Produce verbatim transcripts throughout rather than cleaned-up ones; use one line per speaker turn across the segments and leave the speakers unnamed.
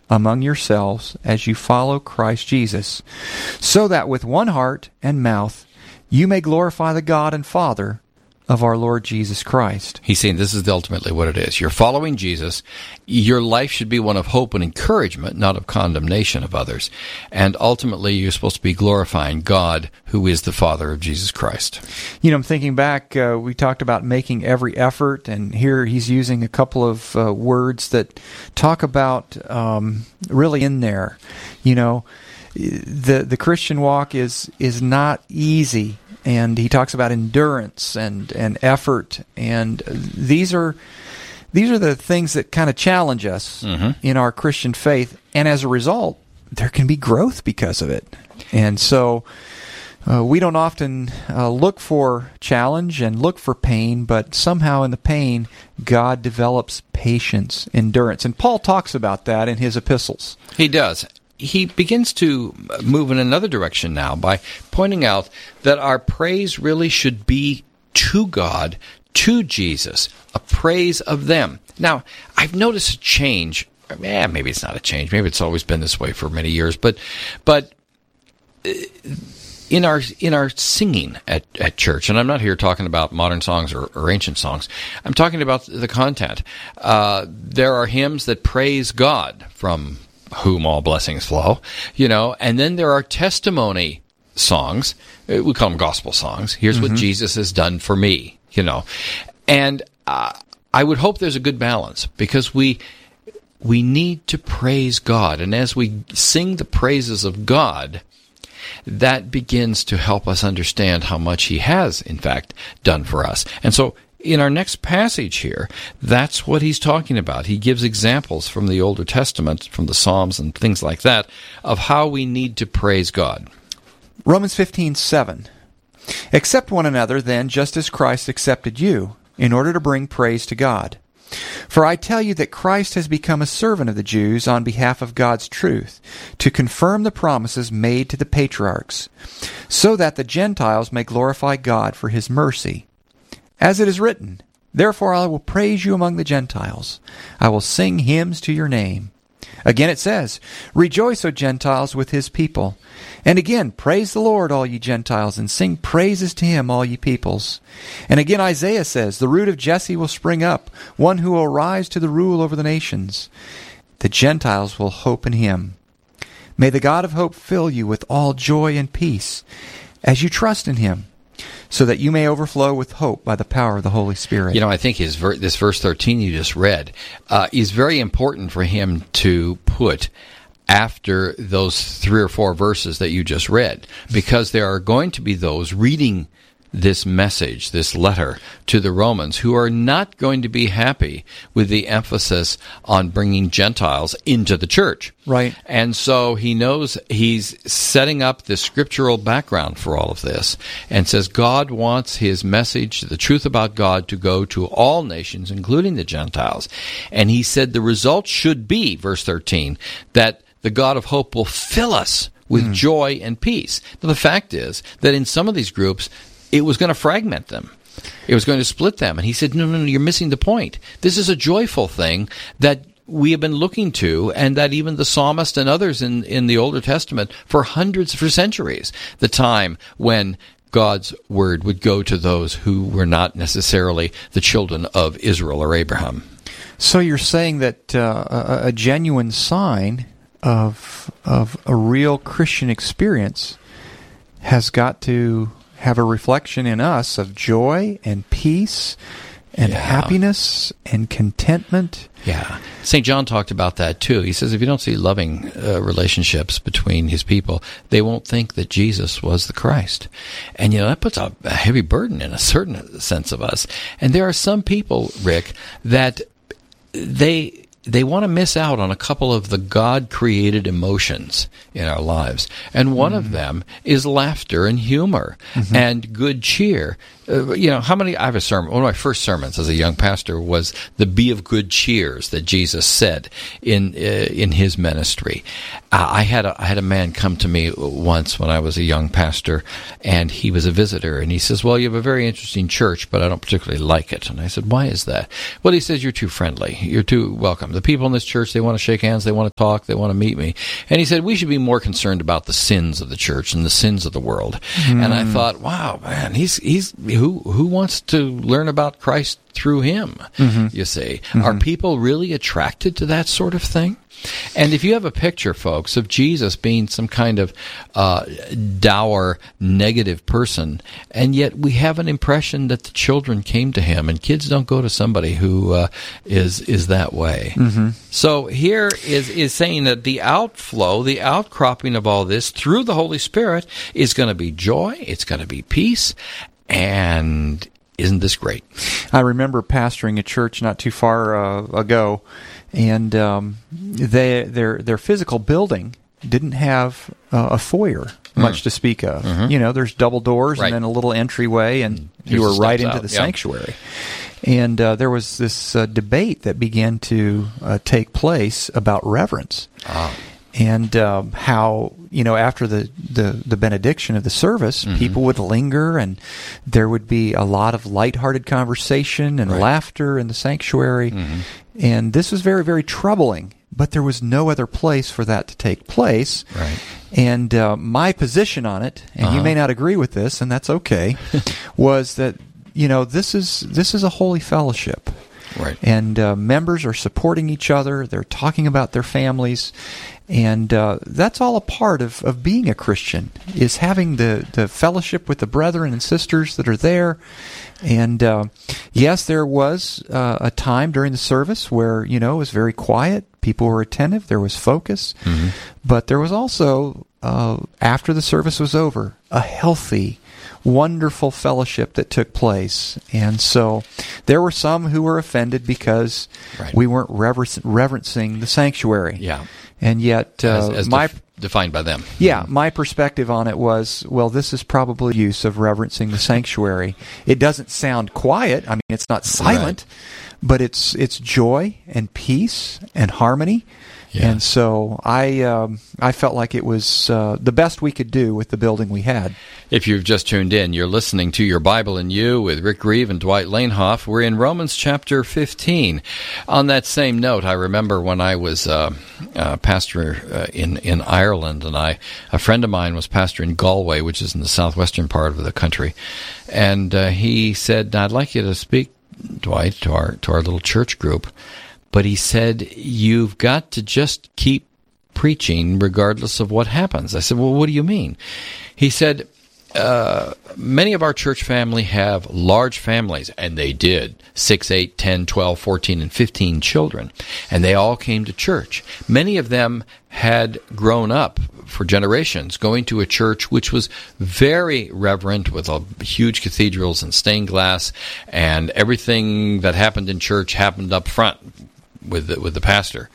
among yourselves as you follow Christ Jesus, so that with one heart and mouth you may glorify the God and Father of our Lord Jesus Christ.
He's saying this is ultimately what it is. You're following Jesus. Your life should be one of hope and encouragement, not of condemnation of others. And ultimately, you're supposed to be glorifying God, who is the Father of Jesus Christ.
You know, I'm thinking back, uh, we talked about making every effort, and here he's using a couple of uh, words that talk about um, really in there. You know, the the Christian walk is is not easy. And he talks about endurance and, and effort, and these are these are the things that kind of challenge us mm-hmm. in our Christian faith. And as a result, there can be growth because of it. And so uh, we don't often uh, look for challenge and look for pain, but somehow in the pain, God develops patience, endurance. And Paul talks about that in his epistles.
He does. He begins to move in another direction now by pointing out that our praise really should be to God, to Jesus, a praise of them. Now, I've noticed a change. Eh, maybe it's not a change. Maybe it's always been this way for many years. But, but in our in our singing at, at church, and I'm not here talking about modern songs or, or ancient songs. I'm talking about the content. Uh, there are hymns that praise God, from whom all blessings flow, you know, and then there are testimony songs. We call them gospel songs. Here's mm-hmm. what Jesus has done for me, you know. And uh, I would hope there's a good balance, because we we need to praise God. And as we sing the praises of God, that begins to help us understand how much He has, in fact, done for us. And so in our next passage here, that's what he's talking about. He gives examples from the Older Testament, from the Psalms and things like that, of how we need to praise God.
Romans fifteen seven. Accept one another, then, just as Christ accepted you, in order to bring praise to God. For I tell you that Christ has become a servant of the Jews on behalf of God's truth, to confirm the promises made to the patriarchs, so that the Gentiles may glorify God for His mercy. As it is written, therefore I will praise you among the Gentiles. I will sing hymns to your name. Again it says, rejoice, O Gentiles, with His people. And again, praise the Lord, all ye Gentiles, and sing praises to Him, all ye peoples. And again Isaiah says, the root of Jesse will spring up, one who will rise to the rule over the nations. The Gentiles will hope in Him. May the God of hope fill you with all joy and peace, as you trust in Him, so that you may overflow with hope by the power of the Holy Spirit.
You know, I think his ver- this verse thirteen you just read uh, is very important for him to put after those three or four verses that you just read, because there are going to be those reading this message, this letter to the Romans, who are not going to be happy with the emphasis on bringing Gentiles into the church.
Right.
And so he knows he's setting up the scriptural background for all of this, and says God wants His message, the truth about God, to go to all nations, including the Gentiles. And he said the result should be, verse thirteen, that the God of hope will fill us with mm. joy and peace. Now, the fact is that in some of these groups, it was going to fragment them. It was going to split them. And he said, no, no, no, you're missing the point. This is a joyful thing that we have been looking to, and that even the psalmist and others in, in the Older Testament for hundreds, for centuries, the time when God's word would go to those who were not necessarily the children of Israel or Abraham.
So you're saying that uh, a, a genuine sign of of a real Christian experience has got to have a reflection in us of joy and peace and yeah. happiness and contentment.
Yeah. Saint John talked about that too. He says if you don't see loving uh, relationships between his people, they won't think that Jesus was the Christ. And, you know, that puts a, a heavy burden in a certain sense of us. And there are some people, Rick, that they... they want to miss out on a couple of the God-created emotions in our lives. And one mm. of them is laughter and humor mm-hmm. and good cheer. Uh, you know, how many, I have a sermon, one of my first sermons as a young pastor was the be of good cheers that Jesus said in uh, in his ministry. Uh, I had a, I had a man come to me once when I was a young pastor, and he was a visitor, and he says, well, you have a very interesting church, but I don't particularly like it. And I said, why is that? Well, he says, you're too friendly. You're too welcome. The people in this church, they want to shake hands, they want to talk, they want to meet me. And he said, we should be more concerned about the sins of the church and the sins of the world. Mm. And I thought, wow, man, he's he's who who wants to learn about Christ through him, mm-hmm. you see? Mm-hmm. Are people really attracted to that sort of thing? And if you have a picture, folks, of Jesus being some kind of uh, dour, negative person, and yet we have an impression that the children came to him, and kids don't go to somebody who uh, is is that way. Mm-hmm. So here is, is saying that the outflow, the outcropping of all this through the Holy Spirit is going to be joy, it's going to be peace, and isn't this great?
I remember pastoring a church not too far uh, ago, and um, they, their their physical building didn't have uh, a foyer, mm. much to speak of. Mm-hmm. You know, there's double doors right. and then a little entryway, and
Here's
you were right into
out.
the
yeah.
sanctuary. And uh, there was this uh, debate that began to uh, take place about reverence.
Ah.
And um, how, you know, after the, the, the benediction of the service, mm-hmm. people would linger, and there would be a lot of lighthearted conversation and
right.
laughter in the sanctuary. Mm-hmm. And this was very, very troubling, but there was no other place for that to take place.
Right.
And uh, my position on it, and
uh-huh.
you may not agree with this, and that's okay, was that, you know, this is this is a holy fellowship.
Right.
And uh, members are supporting each other. They're talking about their families. And uh, that's all a part of, of being a Christian, is having the, the fellowship with the brethren and sisters that are there. And uh, yes, there was uh, a time during the service where, you know, it was very quiet. People were attentive. There was focus. Mm-hmm. But there was also, uh, after the service was over, a healthy, wonderful fellowship that took place. And so there were some who were offended because right. we weren't rever- reverencing the sanctuary.
Yeah.
And yet, uh,
as, as
my
def- defined by them.
Yeah, my perspective on it was, well, this is probably use of reverencing the sanctuary. It doesn't sound quiet. I mean, it's not silent, right. but it's it's joy and peace and harmony. Yeah. And so I um, I felt like it was uh, the best we could do with the building we had.
If you've just tuned in, you're listening to Your Bible and You with Rick Grieve and Dwight Lanehoff. We're in Romans chapter fifteen. On that same note, I remember when I was uh, uh, pastor uh, in, in Ireland, and I a friend of mine was pastor in Galway, which is in the southwestern part of the country, and uh, he said, "I'd like you to speak, Dwight, to our to our little church group." But he said, you've got to just keep preaching regardless of what happens. I said, well, what do you mean? He said, uh, many of our church family have large families, and they did, six, eight, ten, twelve, fourteen, and fifteen children, and they all came to church. Many of them had grown up for generations going to a church which was very reverent, with a, huge cathedrals and stained glass, and everything that happened in church happened up front with the, with the pastor.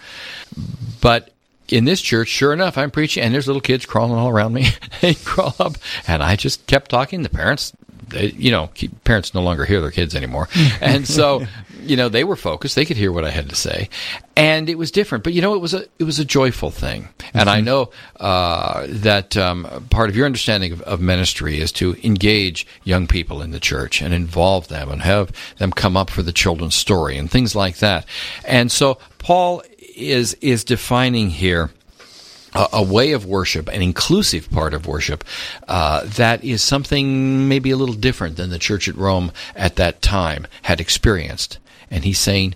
But in this church, sure enough, I'm preaching, and there's little kids crawling all around me. They crawl up, and I just kept talking. The parents, they, you know, keep, parents no longer hear their kids anymore. And so, you know, they were focused. They could hear what I had to say. And it was different. But, you know, it was a it was a joyful thing. And mm-hmm. I know uh, that um, part of your understanding of, of ministry is to engage young people in the church and involve them and have them come up for the children's story and things like that. And so Paul is is defining here a, a way of worship, an inclusive part of worship, uh, that is something maybe a little different than the church at Rome at that time had experienced. And he's saying,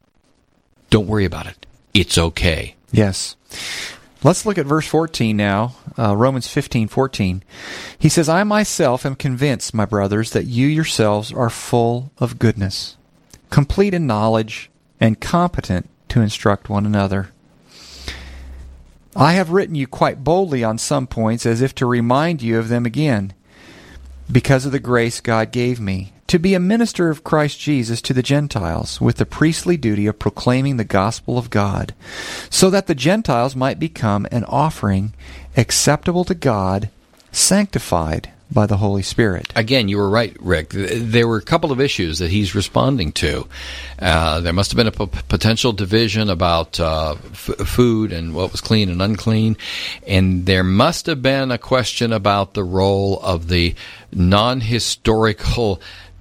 don't worry about it. It's okay.
Yes. Let's look at verse fourteen now, uh, Romans fifteen fourteen. He says, I myself am convinced, my brothers, that you yourselves are full of goodness, complete in knowledge, and competent to instruct one another. I have written you quite boldly on some points, as if to remind you of them again, because of the grace God gave me, to be a minister of Christ Jesus to the Gentiles, with the priestly duty of proclaiming the gospel of God, so that the Gentiles might become an offering acceptable to God, sanctified by the Holy Spirit.
Again, you were right, Rick. There were a couple of issues that he's responding to. Uh, there must have been a p- potential division about uh, f- food and what was clean and unclean. And there must have been a question about the role of the non-historical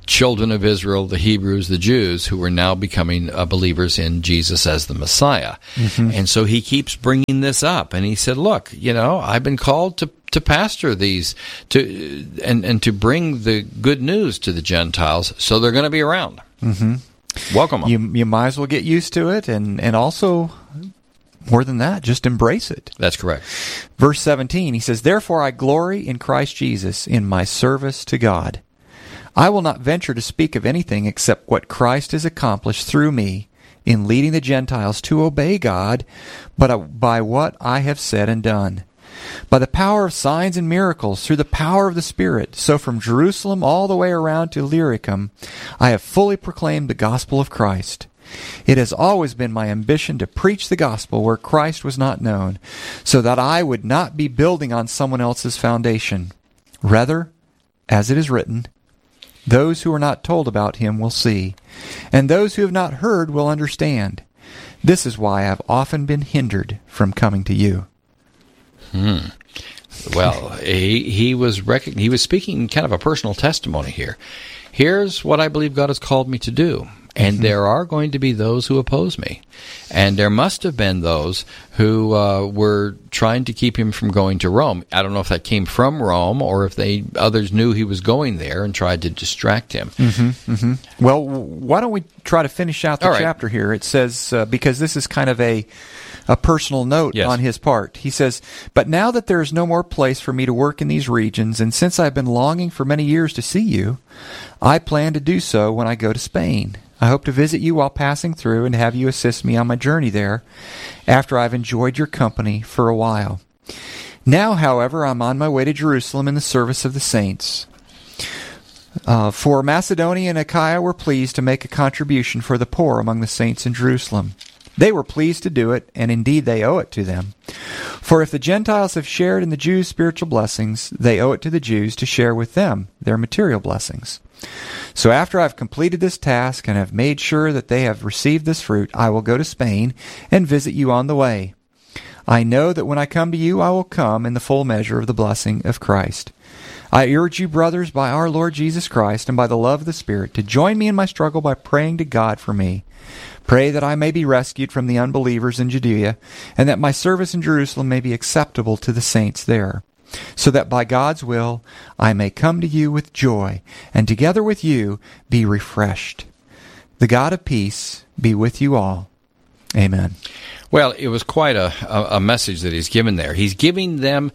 children of Israel, the Hebrews, the Jews, who were now becoming uh, believers in Jesus as the Messiah. Mm-hmm. And so he keeps bringing this up. And he said, look, you know, I've been called to to pastor these to and, and to bring the good news to the Gentiles, so they're going to be around. Mm-hmm. Welcome them.
You, you might as well get used to it, and, and also, more than that, just embrace it.
That's correct.
Verse seventeen, he says, therefore I glory in Christ Jesus in my service to God. I will not venture to speak of anything except what Christ has accomplished through me in leading the Gentiles to obey God, but by what I have said and done. By the power of signs and miracles, through the power of the Spirit, so from Jerusalem all the way around to Illyricum, I have fully proclaimed the gospel of Christ. It has always been my ambition to preach the gospel where Christ was not known, so that I would not be building on someone else's foundation. Rather, as it is written, those who are not told about him will see, and those who have not heard will understand. This is why I have often been hindered from coming to you.
Hmm. Well, he he was rec- he was speaking kind of a personal testimony here. Here's what I believe God has called me to do. And there are going to be those who oppose me. And there must have been those who uh, were trying to keep him from going to Rome. I don't know if that came from Rome or if they others knew he was going there and tried to distract him.
Mm-hmm, mm-hmm. Well, why don't we try to finish out the
All right.
chapter here? It says, uh, because this is kind of a, a personal note
Yes.
on his part. He says, but now that there is no more place for me to work in these regions, and since I've been longing for many years to see you, I plan to do so when I go to Spain. I hope to visit you while passing through and have you assist me on my journey there after I've enjoyed your company for a while. Now, however, I'm on my way to Jerusalem in the service of the saints. Uh, for Macedonia and Achaia were pleased to make a contribution for the poor among the saints in Jerusalem. They were pleased to do it, and indeed they owe it to them. For if the Gentiles have shared in the Jews' spiritual blessings, they owe it to the Jews to share with them their material blessings. So after I've completed this task and have made sure that they have received this fruit, I will go to Spain and visit you on the way. I know that when I come to you, I will come in the full measure of the blessing of Christ. I urge you, brothers, by our Lord Jesus Christ and by the love of the Spirit, to join me in my struggle by praying to God for me. Pray that I may be rescued from the unbelievers in Judea, and that my service in Jerusalem may be acceptable to the saints there, so that by God's will I may come to you with joy, and together with you be refreshed. The God of peace be with you all. Amen.
Well, it was quite a, a, a message that he's given there. He's giving them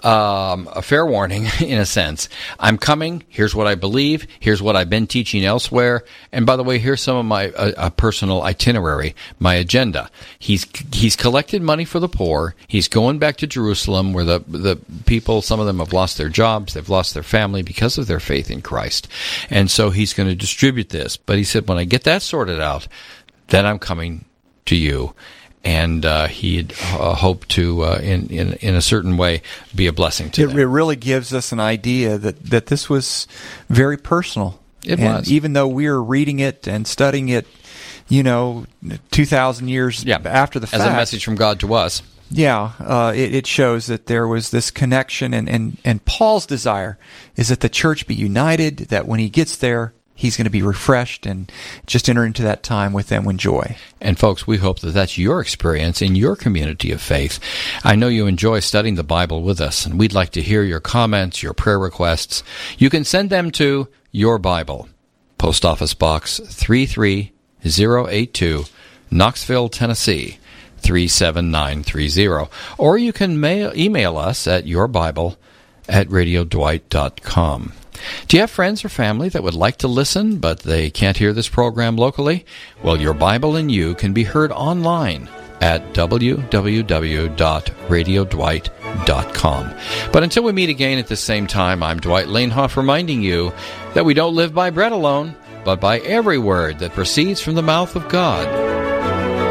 um, a fair warning, in a sense. I'm coming. Here's what I believe. Here's what I've been teaching elsewhere. And by the way, here's some of my uh, a personal itinerary, my agenda. He's he's collected money for the poor. He's going back to Jerusalem, where the the people, some of them have lost their jobs, they've lost their family because of their faith in Christ. And so he's going to distribute this. But he said, when I get that sorted out, then I'm coming to you. And uh, he'd uh, hoped to, uh, in, in in a certain way, be a blessing to
it,
them.
It really gives us an idea that, that this was very personal.
It
and
was.
Even though we're reading it and studying it, you know, two thousand years
yeah.
after the fact.
As a message from God to us.
Yeah, uh, it, it shows that there was this connection, and, and, and Paul's desire is that the church be united, that when he gets there, he's going to be refreshed and just enter into that time with them with joy.
And folks, we hope that that's your experience in your community of faith. I know you enjoy studying the Bible with us, and we'd like to hear your comments, your prayer requests. You can send them to Your Bible, Post Office Box three three zero eight two, Knoxville, Tennessee three seven nine three zero. Or you can mail, email us at yourbible at radio dwight dot com. Do you have friends or family that would like to listen, but they can't hear this program locally? Well, Your Bible and You can be heard online at w w w dot radio dwight dot com. But until we meet again at the same time, I'm Dwight Lanehoff reminding you that we don't live by bread alone, but by every word that proceeds from the mouth of God.